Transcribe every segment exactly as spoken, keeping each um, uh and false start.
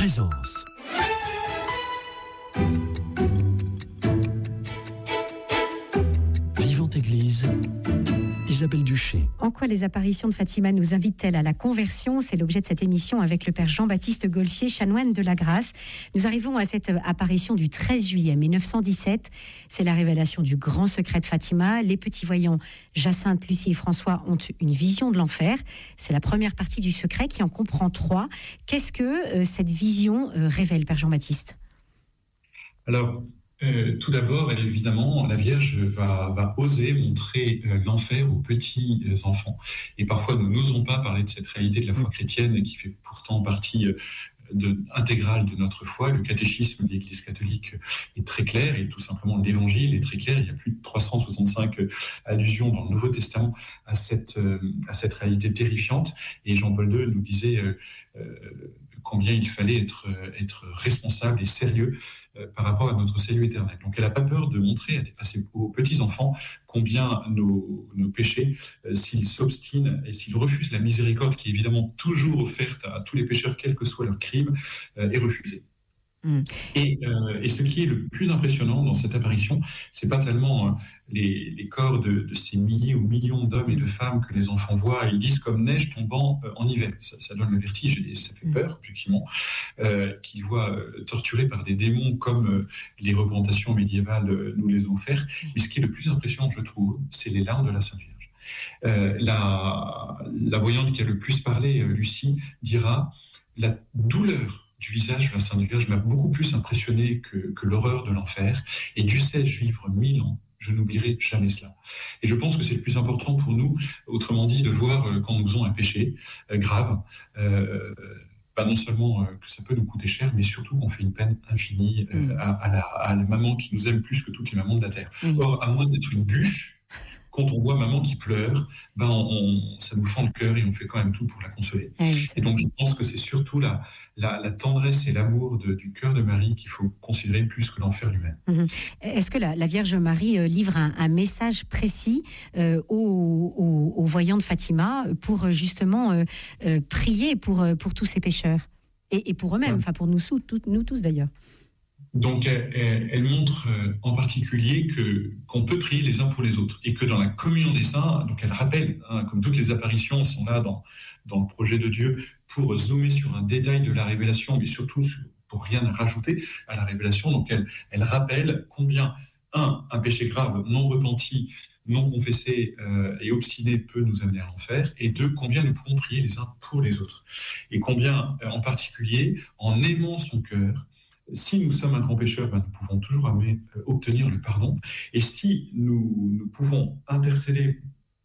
Présence. Vivante Église, Isabelle Duché. En quoi les apparitions de Fatima nous invitent-elles à la conversion ? C'est l'objet de cette émission avec le père Jean-Baptiste Golfier, chanoine de la Grâce. Nous arrivons à cette apparition du treize juillet mille neuf cent dix-sept. C'est la révélation du grand secret de Fatima. Les petits voyants Jacinthe, Lucie et François ont une vision de l'enfer. C'est la première partie du secret qui en comprend trois. Qu'est-ce que euh, cette vision euh, révèle, père Jean-Baptiste ? Alors, Euh, tout d'abord, évidemment, la Vierge va, va oser montrer euh, l'enfer aux petits euh, enfants. Et parfois, nous n'osons pas parler de cette réalité de la foi chrétienne qui fait pourtant partie euh, de, intégrale de notre foi. Le catéchisme de l'Église catholique est très clair et tout simplement l'Évangile est très clair. Il y a plus de trois cent soixante-cinq euh, allusions dans le Nouveau Testament à cette, euh, à cette réalité terrifiante. Et Jean-Paul deux nous disait euh, euh, combien il fallait être, être responsable et sérieux euh, par rapport à notre salut éternel. Donc elle n'a pas peur de montrer à, des, à ses, aux petits-enfants combien nos, nos péchés, euh, s'ils s'obstinent et s'ils refusent la miséricorde qui est évidemment toujours offerte à, à tous les pécheurs, quel que soit leur crime, euh, est refusée. Mmh. Et, euh, et ce qui est le plus impressionnant dans cette apparition, c'est pas tellement euh, les, les corps de, de ces milliers ou millions d'hommes et de femmes que les enfants voient, ils disent comme neige tombant euh, en hiver. Ça, ça donne le vertige et ça fait peur, objectivement, euh, qu'ils voient euh, torturés par des démons comme euh, les représentations médiévales euh, nous les ont offertes. Mais ce qui est le plus impressionnant, je trouve, c'est les larmes de la Sainte Vierge. Euh, la, la voyante qui a le plus parlé, euh, Lucie, dira la douleur du visage de la Sainte Vierge m'a beaucoup plus impressionné que, que l'horreur de l'enfer. Et dussé-je vivre mille ans, je n'oublierai jamais cela. Et je pense que c'est le plus important pour nous, autrement dit, de voir euh, quand nous faisons un péché euh, grave, euh, bah non seulement euh, que ça peut nous coûter cher, mais surtout qu'on fait une peine infinie euh, à, à, la, à la maman qui nous aime plus que toutes les mamans de la terre. Mmh. Or, à moins d'être une bûche, quand on voit maman qui pleure, ben on, on, ça nous fend le cœur et on fait quand même tout pour la consoler. Oui, et donc je pense que c'est surtout la, la, la tendresse et l'amour de, du cœur de Marie qu'il faut considérer plus que l'enfer lui-même. Mmh. Est-ce que la, la Vierge Marie euh, livre un, un message précis euh, aux, aux, aux voyants de Fatima pour justement euh, euh, prier pour, pour tous ces pécheurs et, et pour eux-mêmes, enfin ouais. pour nous, tout, nous tous d'ailleurs? Donc, elle, elle montre en particulier que, qu'on peut prier les uns pour les autres et que dans la communion des saints, donc elle rappelle, hein, comme toutes les apparitions sont là dans, dans le projet de Dieu, pour zoomer sur un détail de la révélation, mais surtout pour rien rajouter à la révélation. Donc, elle, elle rappelle combien, un, un péché grave non repenti, non confessé euh, et obstiné peut nous amener à l'enfer, et deux, combien nous pouvons prier les uns pour les autres. Et combien, en particulier, en aimant son cœur, si nous sommes un grand pécheur, ben nous pouvons toujours amener, euh, obtenir le pardon. Et si nous, nous pouvons intercéder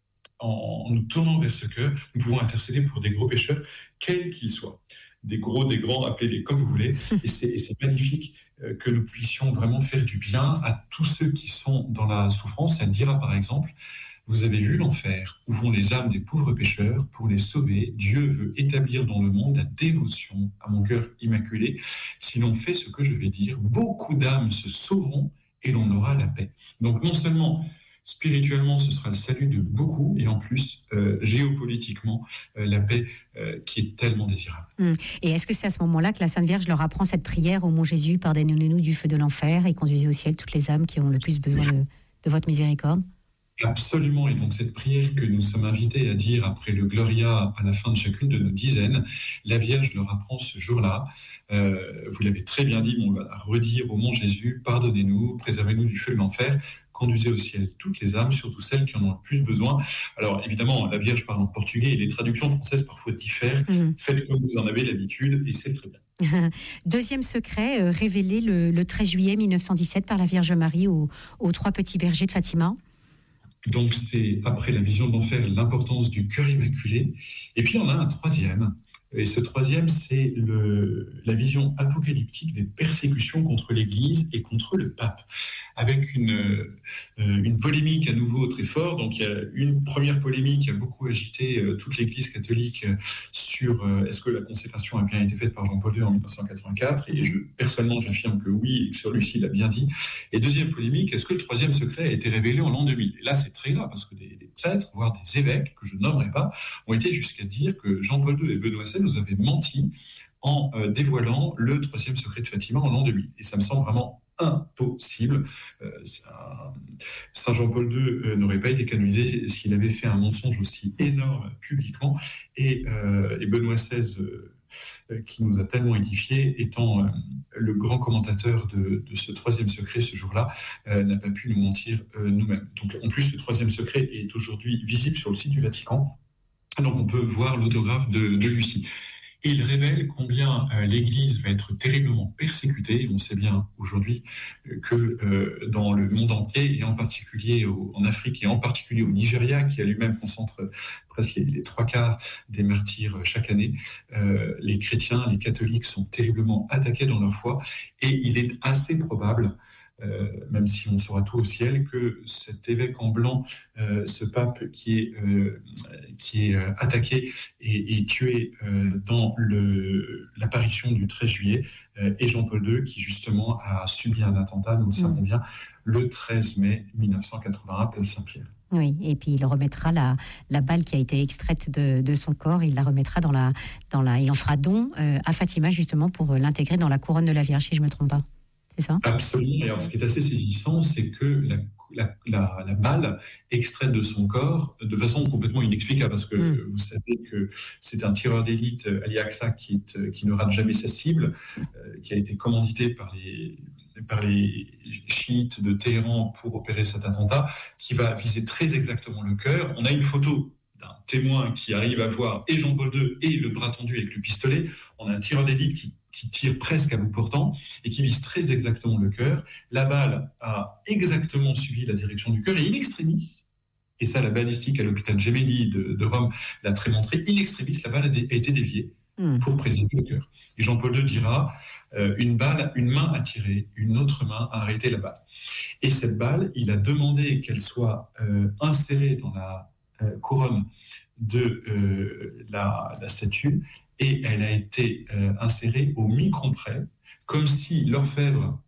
en, en nous tournant vers ce cœur, nous pouvons intercéder pour des gros pécheurs, quels qu'ils soient. Des gros, des grands, appelez-les comme vous voulez. Et c'est, et c'est magnifique euh, que nous puissions vraiment faire du bien à tous ceux qui sont dans la souffrance. Elle dira par exemple: vous avez vu l'enfer, où vont les âmes des pauvres pécheurs. Pour les sauver, Dieu veut établir dans le monde la dévotion à mon cœur immaculé. Si l'on fait ce que je vais dire, beaucoup d'âmes se sauveront et l'on aura la paix. Donc non seulement spirituellement, ce sera le salut de beaucoup, et en plus, euh, géopolitiquement, euh, la paix euh, qui est tellement désirable. Mmh. Et est-ce que c'est à ce moment-là que la Sainte Vierge leur apprend cette prière: ô mon Jésus, pardonnez-nous du feu de l'enfer et conduisez au ciel toutes les âmes qui ont le plus besoin de, de votre miséricorde? Absolument, et donc cette prière que nous sommes invités à dire après le Gloria à la fin de chacune de nos dizaines, la Vierge leur apprend ce jour-là. Euh, vous l'avez très bien dit, mais on va la redire: ô mon Jésus, pardonnez-nous, préservez-nous du feu de l'enfer, conduisez au ciel toutes les âmes, surtout celles qui en ont le plus besoin. Alors évidemment, la Vierge parle en portugais et les traductions françaises parfois diffèrent. Mmh. Faites comme vous en avez l'habitude et c'est très bien. Deuxième secret euh, révélé le, le treize juillet mille neuf cent dix-sept par la Vierge Marie aux, aux trois petits bergers de Fatima. Donc c'est, après la vision de l'enfer, l'importance du cœur immaculé. Et puis on a un troisième. Et ce troisième, c'est le, la vision apocalyptique des persécutions contre l'Église et contre le pape, avec une, euh, une polémique à nouveau très forte. Donc il y a une première polémique qui a beaucoup agité euh, toute l'Église catholique euh, sur euh, est-ce que la consécration a bien été faite par Jean-Paul deux en dix-neuf cent quatre-vingt-quatre, et je, personnellement j'affirme que oui, et que sur Lucie il a bien dit. Et deuxième polémique, est-ce que le troisième secret a été révélé en l'an deux mille? Et là c'est très grave, parce que des, des prêtres, voire des évêques, que je nommerai pas, ont été jusqu'à dire que Jean-Paul deux et Benoît seize nous avait menti en euh, dévoilant le troisième secret de Fatima en l'an deux mille. Et ça me semble vraiment impossible. Euh, ça, Saint Jean-Paul deux euh, n'aurait pas été canonisé s'il avait fait un mensonge aussi énorme publiquement. Et, euh, et Benoît seize, euh, qui nous a tellement édifiés, étant euh, le grand commentateur de, de ce troisième secret ce jour-là, euh, n'a pas pu nous mentir euh, nous-mêmes. Donc, en plus, ce troisième secret est aujourd'hui visible sur le site du Vatican. Donc, on peut voir l'autographe de, de Lucie. Et il révèle combien euh, l'Église va être terriblement persécutée. On sait bien aujourd'hui euh, que euh, dans le monde entier, et en particulier au, en Afrique, et en particulier au Nigeria, qui a lui-même concentre presque les, les trois quarts des martyrs chaque année, euh, les chrétiens, les catholiques sont terriblement attaqués dans leur foi. Et il est assez probable, Euh, même si on saura tout au ciel, que cet évêque en blanc, euh, ce pape qui est, euh, qui est euh, attaqué et, et tué euh, dans le, l'apparition du treize juillet, euh, est Jean-Paul deux, qui justement a subi un attentat, nous le savons bien, le treize mai mille neuf cent quatre-vingt-un, place Saint-Pierre. Oui, et puis il remettra la, la balle qui a été extraite de, de son corps, il la remettra dans la, dans la, il en fera don euh, à Fatima justement pour l'intégrer dans la couronne de la Vierge, si je ne me trompe pas. C'est ça ? Absolument. Et alors, ce qui est assez saisissant, c'est que la, la, la, la balle extraite de son corps, de façon complètement inexplicable, parce que mm. vous savez que c'est un tireur d'élite, Ali Aqsa, qui, est, qui ne rate jamais sa cible, euh, qui a été commandité par les, par les chiites de Téhéran pour opérer cet attentat, qui va viser très exactement le cœur. On a une photo d'un témoin qui arrive à voir et Jean-Paul deux et le bras tendu avec le pistolet. On a un tireur d'élite qui qui tire presque à bout portant et qui vise très exactement le cœur. La balle a exactement suivi la direction du cœur et in extremis, et ça la balistique à l'hôpital Gemelli de, de Rome l'a très montré, in extremis, la balle a, dé, a été déviée mmh. pour préserver le cœur. Et Jean-Paul deux dira, euh, une balle, une main a tiré, une autre main a arrêté la balle. Et cette balle, il a demandé qu'elle soit euh, insérée dans la euh, couronne de euh, la, la statue, et elle a été euh, insérée au micron près, comme si l'orfèvre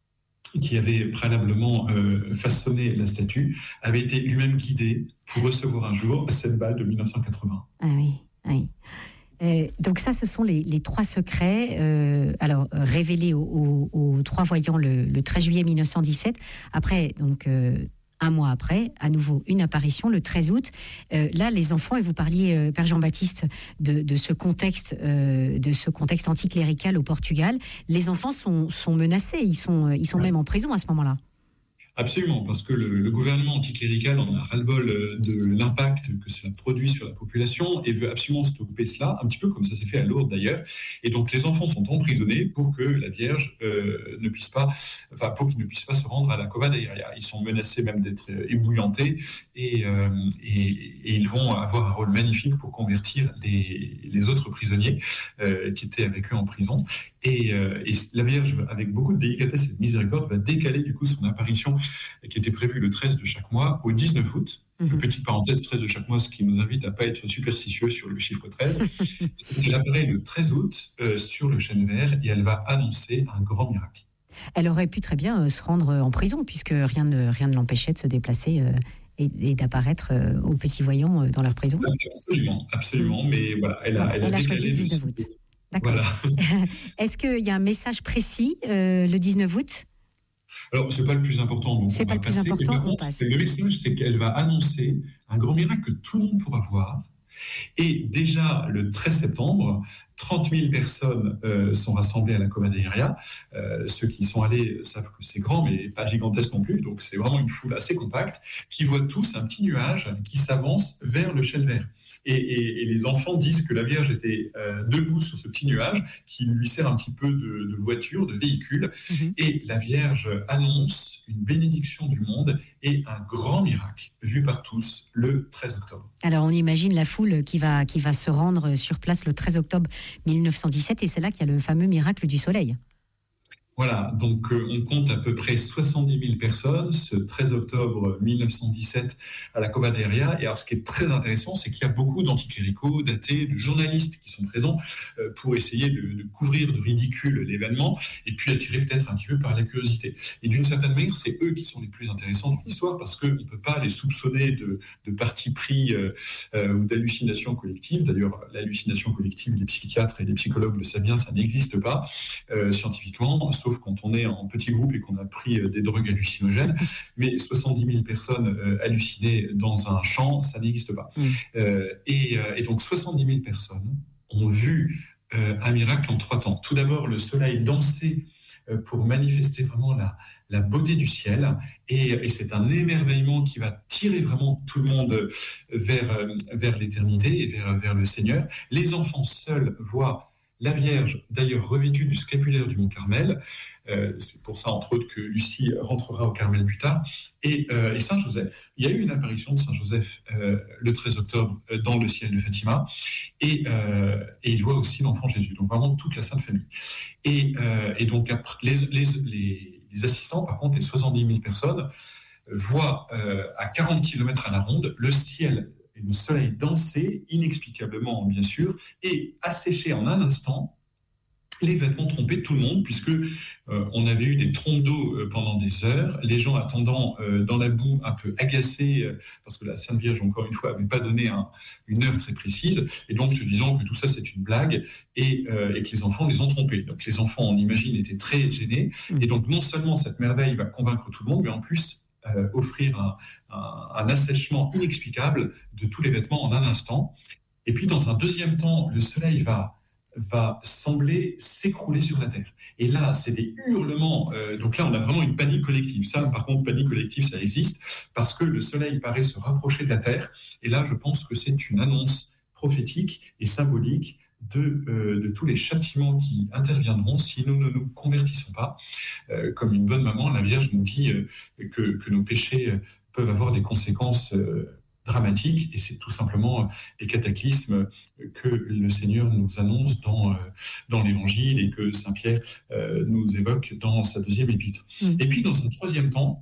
qui avait préalablement euh, façonné la statue avait été lui-même guidé pour recevoir un jour cette balle de mille neuf cent quatre-vingts. Ah oui, oui. Euh, donc ça, ce sont les, les trois secrets euh, alors, révélés aux, aux, aux trois voyants le, le treize juillet mille neuf cent dix-sept. Après, donc... Euh, Un mois après, à nouveau une apparition le treize août. Euh, là, les enfants, et vous parliez, euh, Père Jean-Baptiste, de, de ce contexte, euh, de ce contexte anticlérical au Portugal. Les enfants sont, sont menacés, ils sont, ils sont même en prison à ce moment-là. Absolument, parce que le, le gouvernement anticlérical en a ras-le-bol de l'impact que cela produit sur la population et veut absolument stopper cela, un petit peu comme ça s'est fait à Lourdes d'ailleurs. Et donc les enfants sont emprisonnés pour que la Vierge euh, ne puisse pas, enfin pour qu'ils ne puissent pas se rendre à la Cova d'Airia. Ils sont menacés même d'être ébouillantés et, euh, et, et ils vont avoir un rôle magnifique pour convertir les, les autres prisonniers euh, qui étaient avec eux en prison. Et, euh, et la Vierge, avec beaucoup de délicatesse et de miséricorde, va décaler du coup son apparition qui était prévue le treize de chaque mois au dix-neuf août. Mmh. Petite parenthèse, treize de chaque mois, ce qui nous invite à ne pas être superstitieux sur le chiffre treize. Elle apparaît le treize août euh, sur le chêne vert et elle va annoncer un grand miracle. Elle aurait pu très bien euh, se rendre en prison puisque rien ne, rien ne l'empêchait de se déplacer euh, et, et d'apparaître euh, aux petits voyants euh, dans leur prison. Absolument, absolument. Mmh. Mais voilà, elle a, elle elle a, a décalé choisi le dix-neuf août. D'accord. Voilà. Est-ce qu'il y a un message précis euh, le dix-neuf août ? Alors, ce n'est pas le plus important, donc c'est on pas va le plus passer. important, Mais par on contre, passe. le message, c'est qu'elle va annoncer un grand miracle que tout le monde pourra voir. Et déjà, le treize septembre, trente mille personnes euh, sont rassemblées à la Cova d'Airia. Euh, ceux qui y sont allés savent que c'est grand, mais pas gigantesque non plus. Donc, c'est vraiment une foule assez compacte qui voit tous un petit nuage qui s'avance vers le chêne vert. Et, et, et les enfants disent que la Vierge était euh, debout sur ce petit nuage qui lui sert un petit peu de, de voiture, de véhicule. Mm-hmm. Et la Vierge annonce une bénédiction du monde et un grand miracle vu par tous le treize octobre. Alors, on imagine la foule qui va, qui va se rendre sur place le treize octobre mille neuf cent dix-sept et c'est là qu'il y a le fameux miracle du soleil. Voilà, donc euh, on compte à peu près soixante-dix mille personnes ce treize octobre mille neuf cent dix-sept à la Cova d'Airia. Et alors ce qui est très intéressant, c'est qu'il y a beaucoup d'anticléricaux, d'athées, de journalistes qui sont présents euh, pour essayer de, de couvrir de ridicule l'événement et puis attirer peut-être un petit peu par la curiosité. Et d'une certaine manière, c'est eux qui sont les plus intéressants dans l'histoire parce qu'on ne peut pas les soupçonner de, de parti pris euh, euh, ou d'hallucination collective. D'ailleurs, l'hallucination collective, les psychiatres et les psychologues le savent bien, ça n'existe pas euh, scientifiquement, sauf quand on est en petit groupe et qu'on a pris des drogues hallucinogènes. Mais soixante-dix mille personnes euh, hallucinées dans un champ, ça n'existe pas. Mmh. Euh, et, euh, et donc soixante-dix mille personnes ont vu euh, un miracle en trois temps. Tout d'abord, le soleil danser euh, pour manifester vraiment la, la beauté du ciel. Et, et c'est un émerveillement qui va tirer vraiment tout le monde vers, euh, vers l'éternité et vers, vers le Seigneur. Les enfants seuls voient la Vierge, d'ailleurs revêtue du scapulaire du Mont Carmel, euh, c'est pour ça entre autres que Lucie rentrera au Carmel plus tard, et, euh, et Saint Joseph. Il y a eu une apparition de Saint Joseph euh, le treize octobre euh, dans le ciel de Fatima, et, euh, et il voit aussi l'enfant Jésus, donc vraiment toute la Sainte Famille. Et, euh, et donc après, les, les, les, les assistants, par contre, les soixante-dix mille personnes, voient euh, à quarante kilomètres à la ronde le ciel et le soleil danser, inexplicablement bien sûr, et assécher en un instant les vêtements trompés de tout le monde, puisque euh, on avait eu des trompes d'eau euh, pendant des heures, les gens attendant euh, dans la boue un peu agacés, euh, parce que la Sainte Vierge, encore une fois, n'avait pas donné un, une heure très précise, et donc se disant que tout ça c'est une blague, et, euh, et que les enfants les ont trompés. Donc les enfants, on imagine, étaient très gênés, et donc non seulement cette merveille va convaincre tout le monde, mais en plus Euh, offrir un, un, un assèchement inexplicable de tous les vêtements en un instant. Et puis, dans un deuxième temps, le soleil va, va sembler s'écrouler sur la terre. Et là, c'est des hurlements. Euh, donc là, on a vraiment une panique collective. Ça, par contre, panique collective, ça existe, parce que le soleil paraît se rapprocher de la terre. Et là, je pense que c'est une annonce prophétique et symbolique De, euh, de tous les châtiments qui interviendront si nous ne nous convertissons pas. Euh, comme une bonne maman, la Vierge nous dit euh, que, que nos péchés euh, peuvent avoir des conséquences euh, dramatiques, et c'est tout simplement les cataclysmes que le Seigneur nous annonce dans, euh, dans l'Évangile et que Saint Pierre euh, nous évoque dans sa deuxième épître. Mmh. Et puis, dans un troisième temps,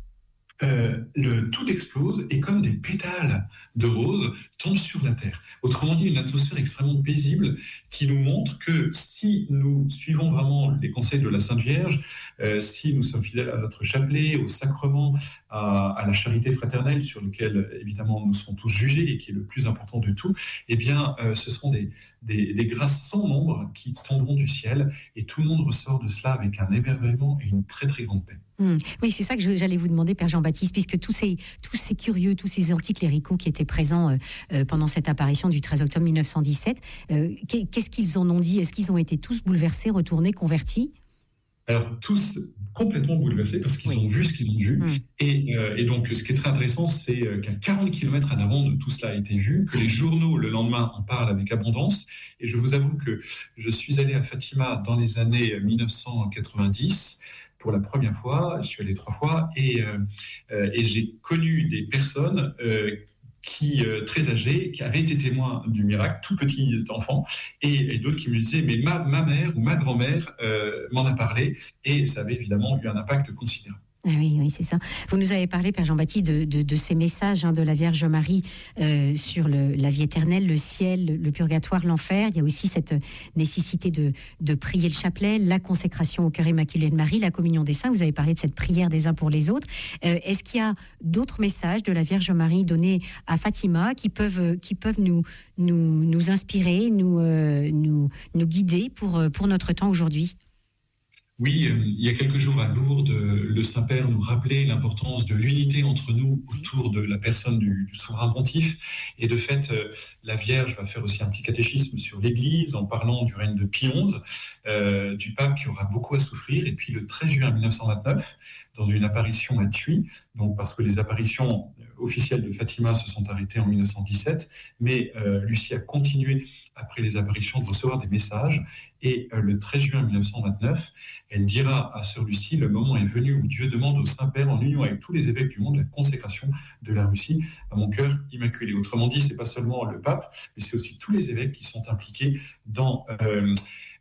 Euh, le, tout explose et comme des pétales de rose tombent sur la terre. Autrement dit, une atmosphère extrêmement paisible qui nous montre que si nous suivons vraiment les conseils de la Sainte Vierge, euh, si nous sommes fidèles à notre chapelet, au sacrement, à, à la charité fraternelle sur lequel évidemment nous serons tous jugés et qui est le plus important de tout, eh bien euh, ce seront des, des, des grâces sans nombre qui tomberont du ciel et tout le monde ressort de cela avec un émerveillement et une très très grande paix. Mmh. Oui, c'est ça que je, j'allais vous demander, Père Jean-Baptiste, puisque tous ces, tous ces curieux, tous ces anticléricaux qui étaient présents euh, euh, pendant cette apparition du treize octobre mille neuf cent dix-sept, euh, qu'est-ce qu'ils en ont dit ? Est-ce qu'ils ont été tous bouleversés, retournés, convertis ? Alors, tous complètement bouleversés parce qu'ils oui. ont vu ce qu'ils ont vu. Mmh. Et, euh, et donc, ce qui est très intéressant, c'est qu'à quarante kilomètres à la ronde, tout cela a été vu, que les journaux, le lendemain, en parlent avec abondance. Et je vous avoue que je suis allé à Fatima dans les années mille neuf cent quatre-vingt-dix pour la première fois. Je suis allé trois fois et, euh, euh, et j'ai connu des personnes euh, qui, euh, très âgés, qui avaient été témoins du miracle, tout petits enfants, et, et d'autres qui me disaient, mais ma, ma mère ou ma grand-mère euh, m'en a parlé, et ça avait évidemment eu un impact considérable. Ah oui, oui, c'est ça. Vous nous avez parlé, Père Jean-Baptiste, de, de, de ces messages hein, de la Vierge Marie euh, sur le, la vie éternelle, le ciel, le, le purgatoire, l'enfer. Il y a aussi cette nécessité de, de prier le chapelet, la consécration au cœur immaculé de Marie, la communion des saints. Vous avez parlé de cette prière des uns pour les autres. Euh, est-ce qu'il y a d'autres messages de la Vierge Marie donnés à Fatima qui peuvent, qui peuvent nous, nous, nous inspirer, nous, euh, nous, nous guider pour, pour notre temps aujourd'hui ? Oui, euh, il y a quelques jours à Lourdes, le Saint-Père nous rappelait l'importance de l'unité entre nous autour de la personne du, du souverain pontife. Et de fait, euh, la Vierge va faire aussi un petit catéchisme sur l'Église en parlant du règne de Pie onze, euh, du pape qui aura beaucoup à souffrir. Et puis le treize juin mille neuf cent vingt-neuf, dans une apparition à Tuy, donc parce que les apparitions officielles de Fatima se sont arrêtées en mille neuf cent dix-sept, mais euh, Lucie a continué après les apparitions de recevoir des messages. Et euh, le treize juin mille neuf cent vingt-neuf, elle dira à Sœur Lucie, le moment est venu où Dieu demande au Saint-Père, en union avec tous les évêques du monde, la consécration de la Russie à mon cœur immaculé. Autrement dit, c'est pas seulement le pape, mais c'est aussi tous les évêques qui sont impliqués dans, euh,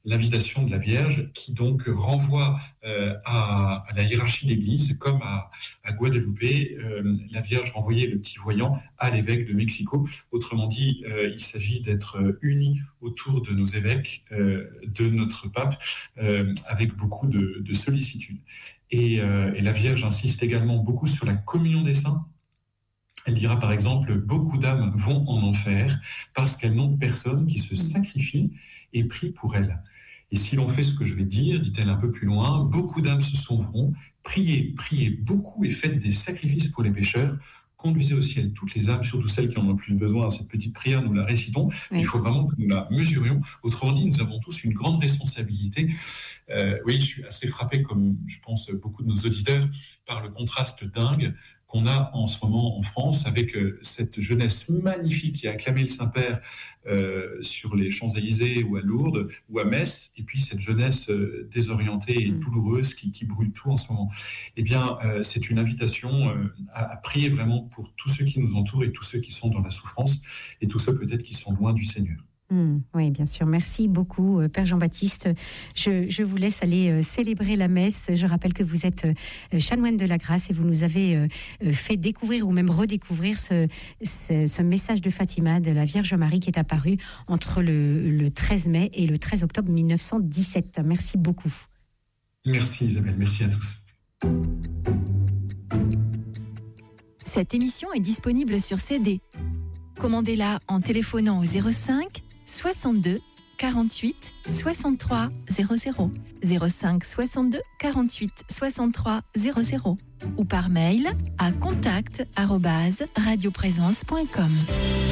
l'invitation de la Vierge qui donc renvoie euh, à, à la hiérarchie d'Église, comme à, à Guadeloupe, euh, la Vierge renvoyait le petit voyant à l'évêque de Mexico. Autrement dit, euh, il s'agit d'être unis autour de nos évêques, euh, de notre pape, euh, avec beaucoup de, de sollicitude. Et, euh, et la Vierge insiste également beaucoup sur la communion des saints. Elle dira par exemple, beaucoup d'âmes vont en enfer parce qu'elles n'ont personne qui se sacrifie et prie pour elles. Et si l'on fait ce que je vais dire, dit-elle un peu plus loin, beaucoup d'âmes se sauveront, priez, priez beaucoup et faites des sacrifices pour les pécheurs, conduisez au ciel toutes les âmes, surtout celles qui en ont le plus besoin. Cette petite prière, nous la récitons, oui. Il faut vraiment que nous la mesurions. Autrement dit, nous avons tous une grande responsabilité. Euh, oui, je suis assez frappé, comme je pense beaucoup de nos auditeurs, par le contraste dingue qu'on a en ce moment en France avec euh, cette jeunesse magnifique qui a acclamé le Saint-Père euh, sur les Champs-Élysées ou à Lourdes ou à Metz, et puis cette jeunesse euh, désorientée et douloureuse qui, qui brûle tout en ce moment. Eh bien, euh, c'est une invitation euh, à, à prier vraiment pour tous ceux qui nous entourent et tous ceux qui sont dans la souffrance et tous ceux peut-être qui sont loin du Seigneur. Mmh, oui, bien sûr. Merci beaucoup, euh, Père Jean-Baptiste. Je, je vous laisse aller euh, célébrer la messe. Je rappelle que vous êtes euh, chanoine de la grâce et vous nous avez euh, fait découvrir ou même redécouvrir ce, ce, ce message de Fatima, de la Vierge Marie, qui est apparu entre le, le treize mai et le treize octobre mille neuf cent dix-sept. Merci beaucoup. Merci Isabelle, merci à tous. Cette émission est disponible sur C D. Commandez-la en téléphonant au zéro cinq soixante-deux quarante-huit soixante-trois zéro zéro, zéro cinq soixante-deux quarante-huit soixante-trois zéro zéro ou par mail à contact arobase radioprésence point com.